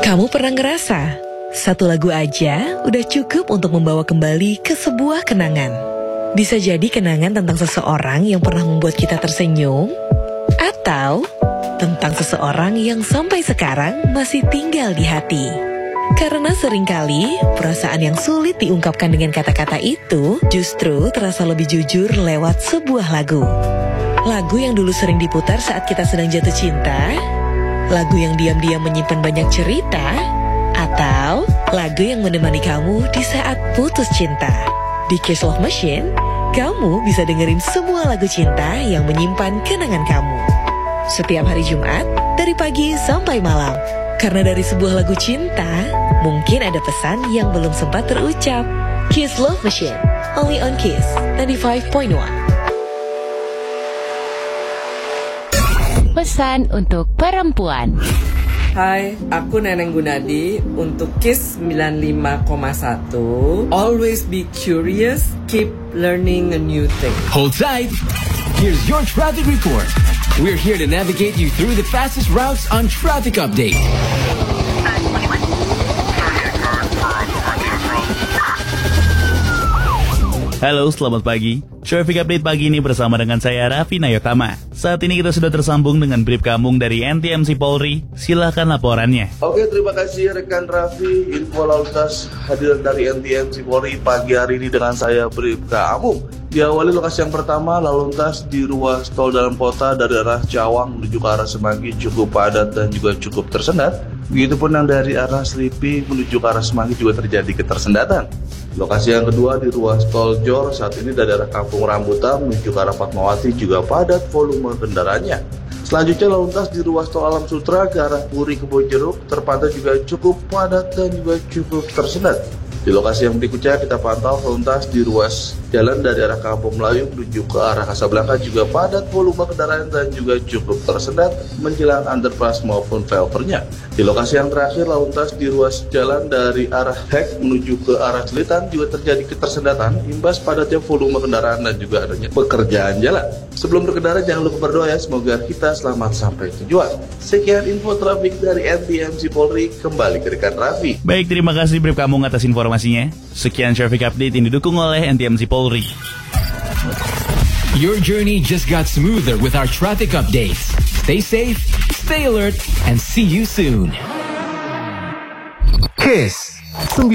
Kamu pernah ngerasa, satu lagu aja udah cukup untuk membawa kembali ke sebuah kenangan. Bisa jadi kenangan tentang seseorang yang pernah membuat kita tersenyum, atau tentang seseorang yang sampai sekarang masih tinggal di hati. Karena seringkali, perasaan yang sulit diungkapkan dengan kata-kata itu justru terasa lebih jujur lewat sebuah lagu. Lagu yang dulu sering diputar saat kita sedang jatuh cinta, lagu yang diam-diam menyimpan banyak cerita, atau lagu yang menemani kamu di saat putus cinta. Di Kiss Love Machine, kamu bisa dengerin semua lagu cinta yang menyimpan kenangan kamu. Setiap hari Jumat, dari pagi sampai malam. Karena dari sebuah lagu cinta, mungkin ada pesan yang belum sempat terucap. Kiss Love Machine, only on Kiss 95.1. Pesan untuk perempuan. Hai, aku Neneng Gunadi untuk Kiss 95,1. Always be curious, keep learning a new thing. Hold tight. Here's your traffic report. We're here to navigate you through the fastest routes on Traffic Update. Halo, selamat pagi. Traffic Update pagi ini bersama dengan saya Raffi Nayotama. Saat ini kita sudah tersambung dengan Brib Kamung dari NTMC Polri. Silahkan laporannya. Oke, terima kasih rekan Raffi. Info lalu lintas hadir dari NTMC Polri pagi hari ini dengan saya Brib Kamung. Diawali lokasi yang pertama, lalu lintas di ruas tol dalam kota dari arah Cawang menuju ke arah Semanggi cukup padat dan juga cukup tersendat. Begitupun yang dari arah Selipi menuju ke arah Semanggi juga terjadi ketersendatan. Lokasi yang kedua di ruas tol Jor, saat ini dari arah Kampung Rambutan menuju ke arah Fatmawati juga padat volume kendaraannya. Selanjutnya lalu lintas di ruas tol Alam Sutra ke arah Puri Kebonjeruk terpantau juga cukup padat dan juga cukup tersendat. Di lokasi yang berikutnya kita pantau lalu lintas di ruas jalan dari arah Kampung Melayu menuju ke arah Kasablanka juga padat volume kendaraan dan juga cukup tersendat menjelang underpass maupun flyovernya. Di lokasi yang terakhir lalu lintas di ruas jalan dari arah Hek menuju ke arah Celitan juga terjadi ketersendatan imbas padatnya volume kendaraan dan juga adanya pekerjaan jalan. Sebelum berkendara jangan lupa berdoa ya, semoga kita selamat sampai tujuan. Sekian info trafik dari NTMC Polri, kembali ke rekan Raffi. Baik, terima kasih Brib Kamung atas informasinya. Sekian Traffic Update yang didukung oleh NTMC Polri. Your journey just got smoother with our traffic updates. Stay safe, stay alert, and see you soon. Kiss